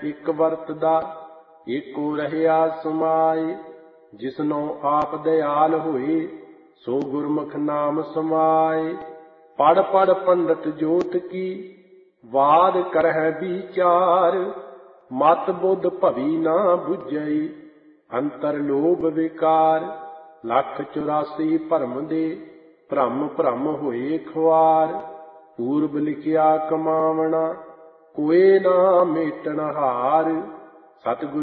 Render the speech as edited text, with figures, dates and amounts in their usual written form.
ਇੱਕ ਵਰਤਦਾ, ਏਕੋ ਰਹਿਆ ਸਮਾਏ। ਜਿਸਨੋ ਆਪ ਦਿਆਲ ਹੋਏ, ਸੋ ਗੁਰਮੁਖ ਨਾਮ ਸਮਾਏ। ਪੜ ਪੜ ਪੰਡਤ ਜੋਤ ਕੀ, ਵਾਦ ਕਰਹਿ ਵਿਚਾਰ। ਮਤ ਬੁੱਧ ਭਵੀ ਨਾ ਬੁਝਈ, ਅੰਤਰ ਲੋਭ ਵਿਕਾਰ। 184 ਭਰਮ ਦੇ, ਭ੍ਰਮ ਭ੍ਰਮ ਹੋਏ ਖੁਆਰ। ਪੂਰਬ ਲਿਖਿਆ ਕਮਾਵਣਾ, ਕੋਏ ਨਾ ਮੇਟਣ ਹਾਰ। ਸਤਿਗੁਰ